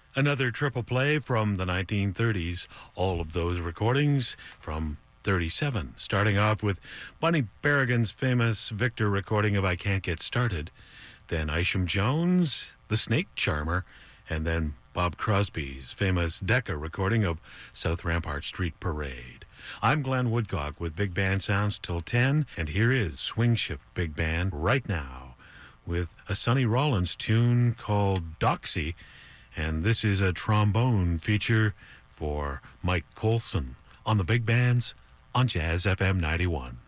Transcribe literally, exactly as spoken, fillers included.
Another triple play from the nineteen thirties. All of those recordings from thirty-seven. Starting off with Bunny Berrigan's famous Victor recording of I Can't Get Started. Then Isham Jones, The Snake Charmer. And then Bob Crosby's famous Decca recording of South Rampart Street Parade. I'm Glenn Woodcock with Big Band Sounds till ten. And here is Swing Shift Big Band right now with a Sonny Rollins tune called Doxy. And this is a trombone feature for Mike Colson on the Big Bands on Jazz F M ninety-one.